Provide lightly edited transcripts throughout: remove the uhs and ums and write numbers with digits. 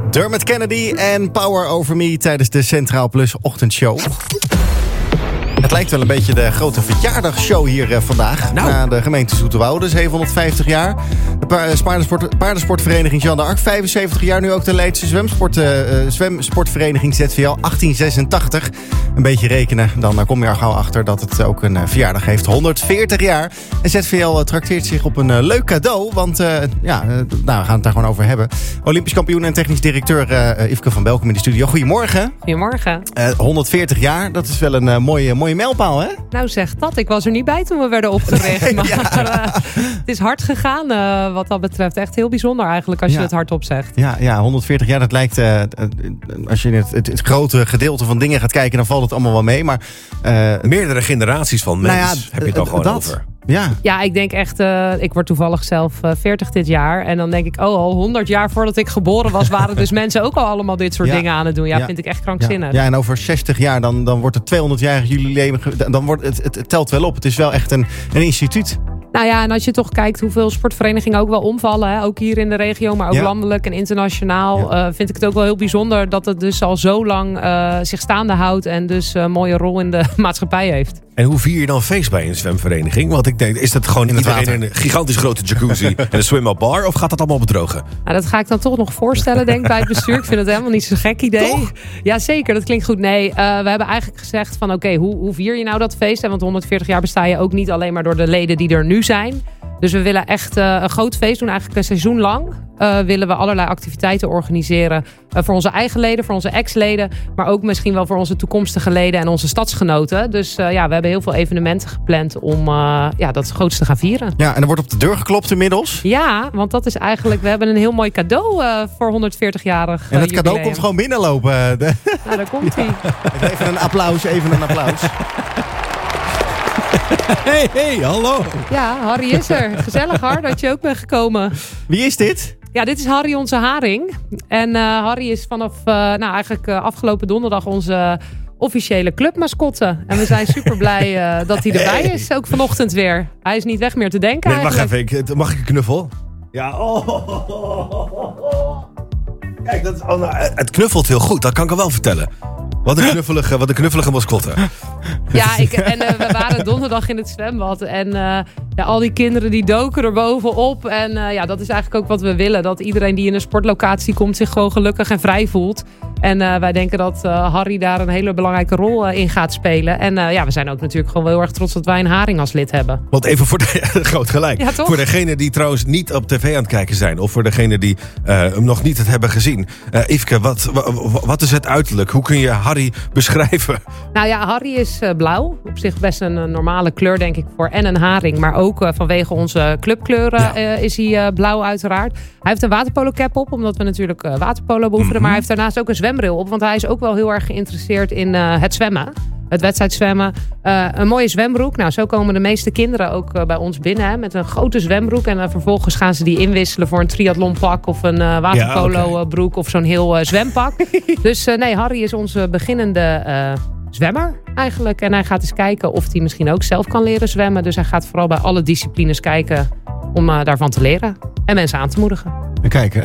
Dermot Kennedy en Power Over Me tijdens de Centraal Plus ochtendshow. Het lijkt wel een beetje de grote verjaardagsshow hier vandaag. Na de gemeente Zoeterwoude, 750 jaar. De paardensportvereniging Jeanne d'Arc, 75 jaar. Nu ook de Leidse zwemsportvereniging ZVL, 1886. Een beetje rekenen, dan kom je er gauw achter dat het ook een verjaardag heeft. 140 jaar. En ZVL trakteert zich op een leuk cadeau. Want we gaan het daar gewoon over hebben. Olympisch kampioen en technisch directeur Yveske van Belkom in de studio. Goedemorgen. Goedemorgen. 140 jaar, dat is wel een mooie mijlpaal, hè? Nou zeg dat, ik was er niet bij toen we werden opgericht. Maar het is hard gegaan wat dat betreft. Echt heel bijzonder eigenlijk als je het hardop zegt. Ja, 140 jaar, dat lijkt... als je het grote gedeelte van dingen gaat kijken, dan valt het allemaal wel mee. Maar meerdere generaties van mensen heb je het dan gewoon over. Ja, ik denk echt... ik word toevallig zelf 40 dit jaar. En dan denk ik, al 100 jaar voordat ik geboren was... waren dus mensen ook al allemaal dit soort dingen aan het doen. Ja, vind ik echt krankzinnig. Ja, en over 60 jaar, dan wordt het 200-jarig jubileum... Dan wordt het telt wel op. Het is wel echt een instituut. Nou ja, en als je toch kijkt hoeveel sportverenigingen ook wel omvallen. Hè? Ook hier in de regio, maar ook landelijk en internationaal. Vind ik het ook wel heel bijzonder dat het dus al zo lang zich staande houdt. En dus een mooie rol in de maatschappij heeft. En hoe vier je dan feest bij een zwemvereniging? Want ik denk, is dat gewoon iedereen in een gigantisch grote jacuzzi en een swim-up-bar? Of gaat dat allemaal bedrogen? Nou, dat ga ik dan toch nog voorstellen, denk ik, bij het bestuur. Ik vind het helemaal niet zo'n gek idee. Toch? Ja, zeker. Dat klinkt goed. Nee, we hebben eigenlijk gezegd van oké, hoe vier je nou dat feest? Want 140 jaar besta je ook niet alleen maar door de leden die er nu zijn. Dus we willen echt een groot feest doen, eigenlijk een seizoen lang. Willen we allerlei activiteiten organiseren voor onze eigen leden, voor onze ex-leden. Maar ook misschien wel voor onze toekomstige leden en onze stadsgenoten. Dus we hebben heel veel evenementen gepland om dat groots te gaan vieren. Ja, en er wordt op de deur geklopt inmiddels. Ja, want dat is eigenlijk... We hebben een heel mooi cadeau voor 140-jarig En het cadeau komt gewoon binnenlopen. Nou, daar komt hij. Even een applaus. Hey, hallo. Ja, Harry is er. Gezellig, Har, dat je ook bent gekomen. Wie is dit? Ja, dit is Harry, onze haring. En Harry is vanaf afgelopen donderdag onze officiële clubmascotte. En we zijn super blij dat hij erbij is. Ook vanochtend weer. Hij is niet weg meer te denken wacht even. Mag ik een knuffel? Ja. Kijk, het knuffelt heel goed. Dat kan ik al wel vertellen. Wat een knuffelige mascotte. Ja, we waren donderdag in het zwembad. En al die kinderen die doken er bovenop. En dat is eigenlijk ook wat we willen. Dat iedereen die in een sportlocatie komt zich gewoon gelukkig en vrij voelt. En wij denken dat Harry daar een hele belangrijke rol in gaat spelen. En we zijn ook natuurlijk gewoon wel heel erg trots dat wij een haring als lid hebben. Want even voor groot gelijk. Ja, toch? Voor degenen die trouwens niet op tv aan het kijken zijn. Of voor degenen die hem nog niet hebben gezien. Yveske, wat is het uiterlijk? Hoe kun je Harry beschrijven? Nou ja, Harry is blauw. Op zich best een normale kleur denk ik voor en een haring. Maar ook vanwege onze clubkleuren is hij blauw uiteraard. Hij heeft een waterpolo cap op. Omdat we natuurlijk waterpolo beoefenen. Maar hij heeft daarnaast ook een zwembril op. Want hij is ook wel heel erg geïnteresseerd in het zwemmen. Het wedstrijdzwemmen. Een mooie zwembroek. Nou, zo komen de meeste kinderen ook bij ons binnen. Hè, met een grote zwembroek. En vervolgens gaan ze die inwisselen voor een triathlonpak. Of een waterpolo broek. Of zo'n heel zwempak. Dus Harry is onze beginnende zwemmer eigenlijk. En hij gaat eens kijken of hij misschien ook zelf kan leren zwemmen. Dus hij gaat vooral bij alle disciplines kijken om daarvan te leren. En mensen aan te moedigen. Kijk,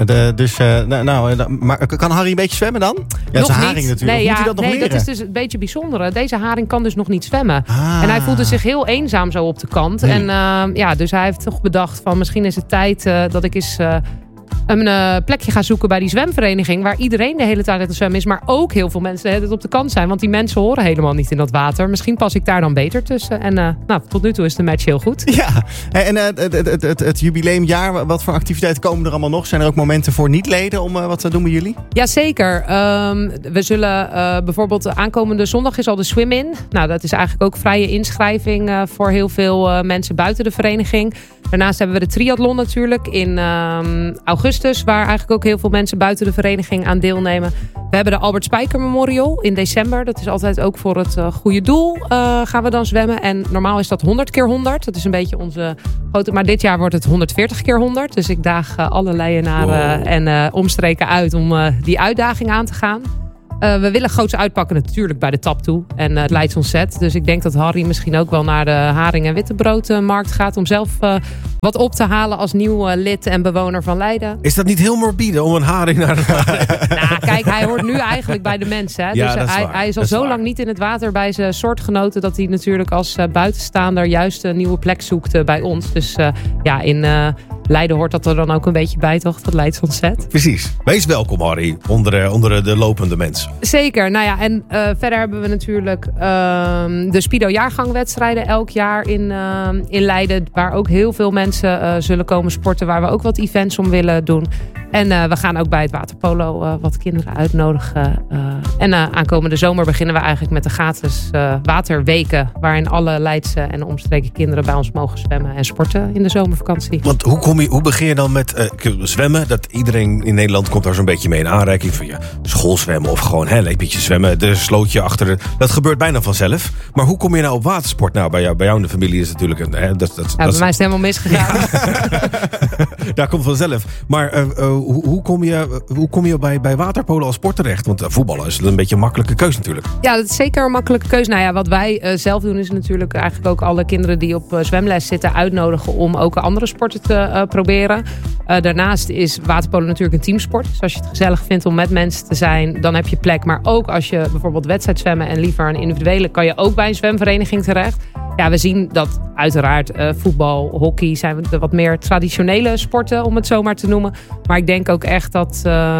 maar kan Harry een beetje zwemmen dan? Ja, dat is een haring natuurlijk. Moet hij dat nog leren? Dat is dus een beetje bijzonder. Deze haring kan dus nog niet zwemmen. En hij voelde zich heel eenzaam zo op de kant. En dus hij heeft toch bedacht van misschien is het tijd dat ik eens een plekje ga zoeken bij die zwemvereniging. Waar iedereen de hele tijd aan het zwemmen is. Maar ook heel veel mensen de hele tijd op de kant zijn. Want die mensen horen helemaal niet in dat water. Misschien pas ik daar dan beter tussen. En tot nu toe is de match heel goed. Ja, en het jubileumjaar. Wat voor activiteiten komen er allemaal nog? Zijn er ook momenten voor niet-leden om wat te doen met jullie? Jazeker. We zullen bijvoorbeeld aankomende zondag is al de swim-in. Nou, dat is eigenlijk ook vrije inschrijving voor heel veel mensen buiten de vereniging. Daarnaast hebben we de triathlon natuurlijk in augustus. Waar eigenlijk ook heel veel mensen buiten de vereniging aan deelnemen. We hebben de Albert Spijker Memorial in december. Dat is altijd ook voor het goede doel gaan we dan zwemmen. En normaal is dat 100 keer 100. Dat is een beetje onze grote... Maar dit jaar wordt het 140 keer 100. Dus ik daag alle Leienaren en omstreken uit om die uitdaging aan te gaan. We willen groots uitpakken natuurlijk bij de Tap toe. En het Leids Ontzet. Dus ik denk dat Harry misschien ook wel naar de haring- en wittebroodmarkt gaat. Om zelf wat op te halen als nieuw lid en bewoner van Leiden. Is dat niet heel morbide om een haring naar de... Nou, kijk, hij hoort nu eigenlijk bij de mensen. Hè? Ja, dus dat is waar. hij is al Dat is zo waar. lang niet in het water bij zijn soortgenoten. Dat hij natuurlijk als buitenstaander juist een nieuwe plek zoekt bij ons. Dus in Leiden hoort dat er dan ook een beetje bij, toch? Dat Leids Ontzet. Precies. Wees welkom, Harry, onder de lopende mensen. Zeker. Nou ja, en verder hebben we natuurlijk de Spido-jaargangwedstrijden elk jaar in Leiden. Waar ook heel veel mensen zullen komen sporten. Waar we ook wat events om willen doen. En we gaan ook bij het waterpolo wat kinderen uitnodigen. En aankomende zomer beginnen we eigenlijk met de gratis waterweken. Waarin alle Leidse en omstreken kinderen bij ons mogen zwemmen en sporten in de zomervakantie. Want hoe begin je dan met zwemmen? Dat iedereen in Nederland komt daar zo'n beetje mee in aanraking. Van schoolzwemmen of gewoon een beetje zwemmen. De slootje achter. Dat gebeurt bijna vanzelf. Maar hoe kom je nou op watersport? Nou, bij jou in de familie is het natuurlijk... bij mij is het helemaal misgegaan. Daar komt vanzelf. Maar hoe kom je bij waterpolo als sport terecht? Want voetballen is een beetje een makkelijke keus natuurlijk. Ja, dat is zeker een makkelijke keuze. Nou ja, wat wij zelf doen is natuurlijk eigenlijk ook alle kinderen die op zwemles zitten uitnodigen om ook andere sporten te proberen. Daarnaast is waterpolo natuurlijk een teamsport. Dus als je het gezellig vindt om met mensen te zijn, dan heb je plek. Maar ook als je bijvoorbeeld wedstrijdzwemmen en liever een individuele, kan je ook bij een zwemvereniging terecht. Ja, we zien dat uiteraard voetbal, hockey zijn de wat meer traditionele sporten, om het zo maar te noemen. Maar ik denk ook echt dat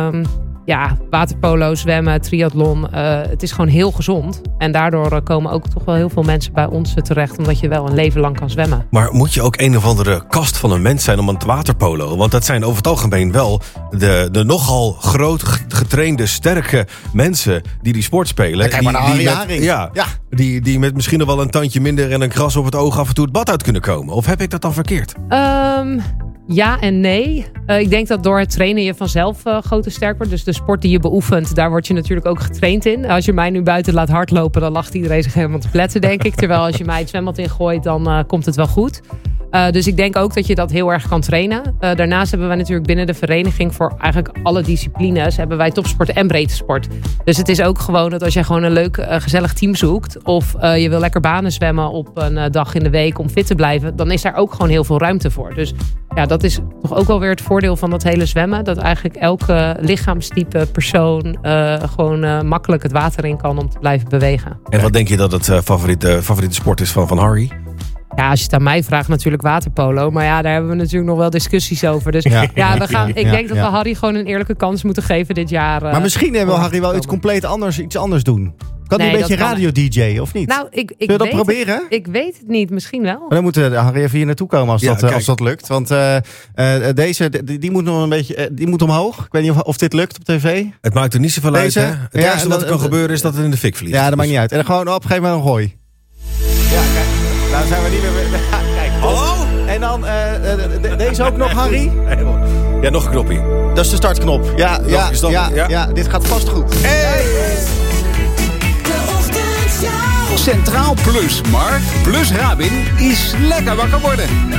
waterpolo, zwemmen, triathlon, het is gewoon heel gezond. En daardoor komen ook toch wel heel veel mensen bij ons terecht, omdat je wel een leven lang kan zwemmen. Maar moet je ook een of andere kast van een mens zijn om aan het waterpolo? Want dat zijn over het algemeen wel de nogal groot getrainde, sterke mensen die sport spelen. Kijk maar naar Harry Haring. Ja. Die met misschien nog wel een tandje minder en een kras op het oog af en toe het bad uit kunnen komen. Of heb ik dat dan verkeerd? Ja en nee. Ik denk dat door het trainen je vanzelf groot en sterk wordt. Dus de sport die je beoefent, daar word je natuurlijk ook getraind in. Als je mij nu buiten laat hardlopen, dan lacht iedereen zich helemaal te pletten, denk ik. Terwijl als je mij het zwembad ingooit, dan komt het wel goed. Dus ik denk ook dat je dat heel erg kan trainen. Daarnaast hebben wij natuurlijk binnen de vereniging voor eigenlijk alle disciplines hebben wij topsport en breedtesport. Dus het is ook gewoon dat als je gewoon een leuk gezellig team zoekt of je wil lekker banen zwemmen op een dag in de week om fit te blijven, dan is daar ook gewoon heel veel ruimte voor. Dus ja, dat is toch ook wel weer het voordeel van dat hele zwemmen. Dat eigenlijk elke lichaamstype persoon gewoon makkelijk het water in kan om te blijven bewegen. En wat denk je dat het favoriete sport is van Harry? Ja, als je het aan mij vraagt, natuurlijk waterpolo. Maar ja, daar hebben we natuurlijk nog wel discussies over. Dus ik denk dat we Harry gewoon een eerlijke kans moeten geven dit jaar. Maar misschien wil Harry wel iets compleet anders, iets anders doen. Kan hij een beetje radio-dj of niet? Nou, Kun je dat proberen? Ik weet het niet, misschien wel. Maar dan moet Harry even hier naartoe komen als dat lukt. Want deze die moet nog een beetje, die moet omhoog. Ik weet niet of dit lukt op tv. Het maakt er niet zoveel uit. Hè? Het ergste wat er kan gebeuren is dat het in de fik vliegt. Ja, dat maakt niet uit. En dan gewoon op een gegeven moment een gooi. Ja, kijk. Nou zijn we niet meer... Kijk, hallo? En dan deze ook nog, Harry? Ja, nog een knopje. Dat is de startknop. Ja, dit gaat vast goed. Hey! Centraal Plus, Mark plus Rabin is lekker wakker worden.